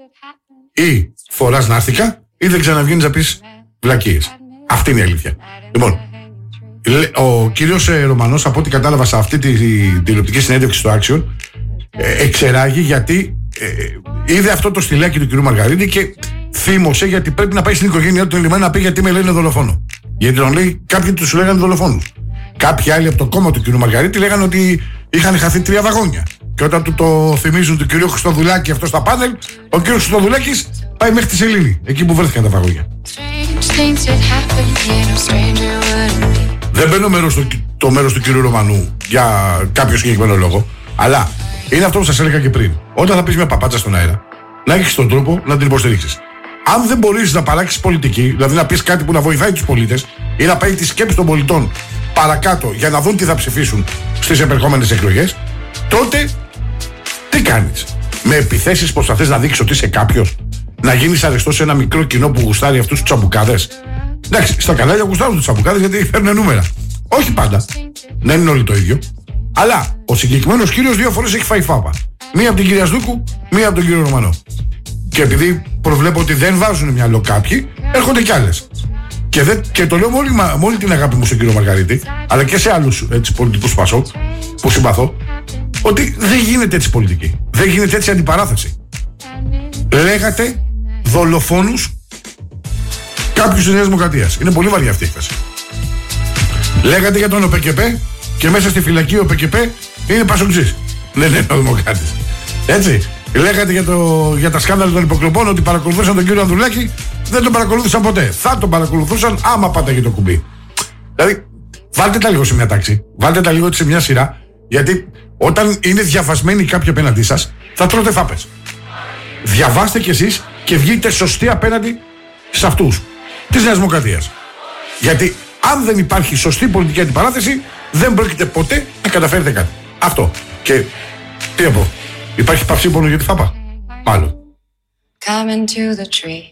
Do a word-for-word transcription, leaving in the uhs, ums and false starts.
Ή φοράς νάστικα ή δεν ξαναβγαίνεις να πεις βλακίες. Αυτή είναι η αλήθεια. Λοιπόν, ο κύριος Ρωμανός, από ό,τι κατάλαβα σε αυτή τη τηλεοπτική συνέντευξη στο Action, εξεράγει γιατί ε, είδε αυτό το στυλάκι του κυρίου Μαργαρίτη και θύμωσε γιατί πρέπει να πάει στην οικογένειά του λιμάνι να πει γιατί με λένε δολοφόνο. Γιατί τον λέει, κάποιοι του λέγανε δολοφόνους. Κάποιοι άλλοι από το κόμμα του κυρίου Μαργαρίτη λέγανε ότι είχαν χαθεί τρία βαγόνια. Και όταν του το θυμίζουν του κυρίου Χριστοδουλάκη αυτό στα πάνελ, ο κύριος Χριστοδουλάκης πάει μέχρι τη Σελήνη, εκεί που βρέθηκαν τα βαγόνια. Δεν μπαίνω μέρος το, το μέρος του κυρίου Ρωμανού για κάποιο συγκεκριμένο λόγο, αλλά είναι αυτό που σας έλεγα και πριν. Όταν θα πεις μια παπάτσα στον αέρα, να έχεις τον τρόπο να την υποστηρίξεις. Αν δεν μπορείς να παράξεις πολιτική, δηλαδή να πεις κάτι που να βοηθάει τους πολίτες ή να πάει τη σκέψη των πολιτών παρακάτω για να δουν τι θα ψηφίσουν στις επερχόμενες εκλογές, τότε τι κάνεις? Με επιθέσεις προσπαθείς να δείξεις ότι είσαι κάποιος, να γίνεις αρεστός σε ένα μικρό κοινό που γουστάρει αυτούς τους τσαμπουκάδες. Εντάξει, στα κανάλια γουστάρουν τους τσαμπουκάδες γιατί παίρνουν νούμερα. Όχι πάντα. Δεν είναι όλοι το ίδιο. Αλλά ο συγκεκριμένος κύριος δύο φορές έχει φάει φάπα. Μία από την κυρία Σδούκου, μία από τον κύριο Ρωμανό. Και επειδή προβλέπω ότι δεν βάζουν μυαλό κάποιοι, έρχονται κι άλλες. Και, δεν, και το λέω με όλη, με όλη την αγάπη μου στον κύριο Μαργαρίτη, αλλά και σε άλλους πολιτικούς Πασόκ που συμπαθώ, ότι δεν γίνεται έτσι πολιτική. Δεν γίνεται έτσι αντιπαράθεση. Λέγατε δολοφόνους κάποιους της Νέας Δημοκρατίας. Είναι πολύ βαριά αυτή η έκφραση. Λέγατε για τον ΟΠΕΚΕΠΕ και μέσα στη φυλακή ο ΟΠΕΚΕΠΕ είναι Πασοκτζής. Δεν είναι ο Δημοκράτης. Έτσι. Λέγατε για, το, για τα σκάνδαλα των υποκλοπών ότι παρακολουθούσαν τον κύριο Ανδρουλάκη. Δεν τον παρακολούθησαν ποτέ. Θα τον παρακολουθούσαν άμα πάταγε το κουμπί. Δηλαδή, βάλτε τα λίγο σε μια τάξη. Βάλτε τα λίγο σε μια σειρά. Γιατί όταν είναι διαβασμένοι κάποιοι απέναντί σας, θα τρώτε φάπες. Διαβάστε κι εσείς και βγείτε σωστοί απέναντι σε αυτούς της Νέας Δημοκρατίας. Γιατί αν δεν υπάρχει σωστή πολιτική αντιπαράθεση, δεν πρόκειται ποτέ να καταφέρετε κάτι. Αυτό. Και τι να πω, υπάρχει παυσίπονο για τη φάπα? Μάλλον.